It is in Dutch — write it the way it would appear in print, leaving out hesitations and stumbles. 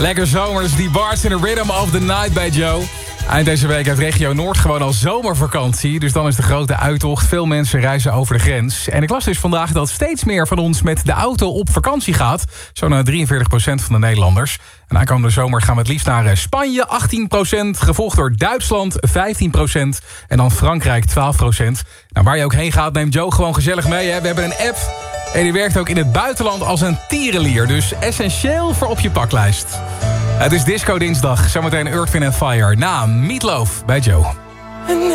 Lekker zomers, die bars in the rhythm of the night bij Joe. Eind deze week uit regio Noord gewoon al zomervakantie. Dus dan is de grote uittocht. Veel mensen reizen over de grens. En ik las dus vandaag dat steeds meer van ons met de auto op vakantie gaat. Zo'n 43% van de Nederlanders. En aankomende zomer gaan we het liefst naar Spanje, 18%. Gevolgd door Duitsland, 15%. En dan Frankrijk, 12%. Nou, waar je ook heen gaat, neemt Joe gewoon gezellig mee. Hè? We hebben een app. En die werkt ook in het buitenland als een tierenlier. Dus essentieel voor op je paklijst. Het is Disco Dinsdag. Zometeen Earth, Wind & Fire. Na Meatloaf bij Joe.